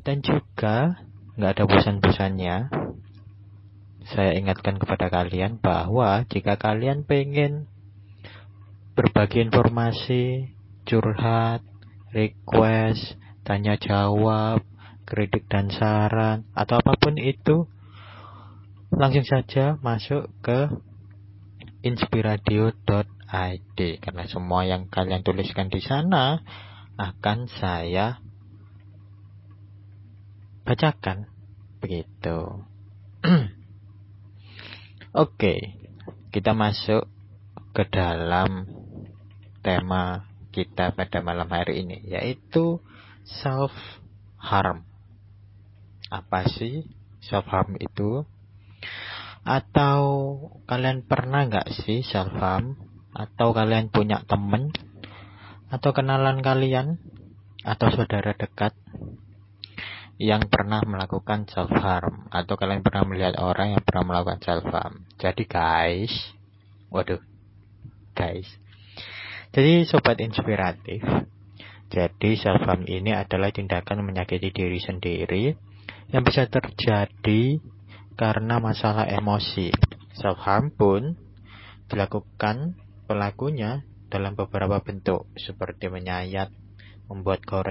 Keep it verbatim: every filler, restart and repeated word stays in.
Dan juga nggak ada bosan-bosannya saya ingatkan kepada kalian bahwa jika kalian pengen berbagi informasi, curhat, request, tanya jawab, kritik dan saran, atau apapun itu, langsung saja masuk ke inspiradio dot i d, karena semua yang kalian tuliskan di sana akan saya bacakan, begitu. Oke, kita masuk ke dalam tema kita pada malam hari ini, yaitu self harm. Apa sih self harm itu? Atau kalian pernah gak sih self harm? Atau kalian punya teman atau kenalan kalian atau saudara dekat yang pernah melakukan self harm, atau kalian pernah melihat orang yang pernah melakukan self harm? Jadi guys, waduh guys, jadi sobat inspiratif, jadi self harm ini adalah tindakan menyakiti diri sendiri yang bisa terjadi karena masalah emosi. Self harm pun dilakukan pelakunya dalam beberapa bentuk, seperti menyayat, membuat korek